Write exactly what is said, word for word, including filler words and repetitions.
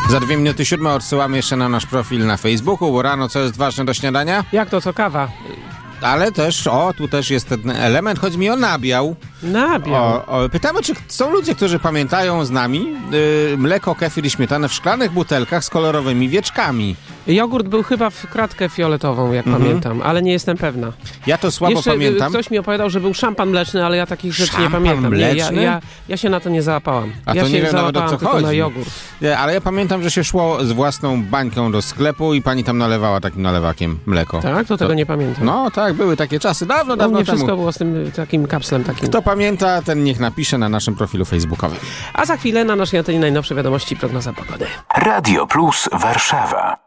Za dwie minuty siódme odsyłamy jeszcze na nasz profil na Facebooku, bo rano co jest ważne do śniadania? Jak to, co kawa? Ale też, o, tu też jest ten element, chodzi mi o nabiał. Nabiał. O, o, pytamy, czy są ludzie, którzy pamiętają z nami yy, mleko, kefir i śmietanę w szklanych butelkach z kolorowymi wieczkami. Jogurt był chyba w kratkę fioletową, jak mhm. pamiętam, ale nie jestem pewna. Ja to słabo Jeszcze pamiętam. Ktoś mi opowiadał, że był szampan mleczny, ale ja takich rzeczy Szampan nie pamiętam. mleczny? Nie, ja, ja, ja się na to nie załapałam. A ja to się nie wiem nawet, o co tylko chodzi. na jogurt. Nie, ale ja pamiętam, że się szło z własną bańką do sklepu i pani tam nalewała takim nalewakiem mleko. Tak? To tego to, nie pamiętam. No tak, były takie czasy, dawno, dawno U mnie temu. wszystko było z tym takim kapslem takim. Kto pamięta, ten niech napisze na naszym profilu facebookowym. A za chwilę na naszej antenie najnowsze wiadomości, prognoza pogody. Radio Plus Warszawa.